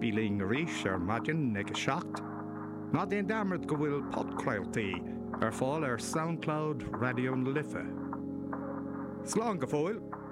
bíling ríis maidin ag seacht, ná déon damart go bhfuil podcrailtaí fáil SoundCloud Radio na Lifa. Slán go fóil.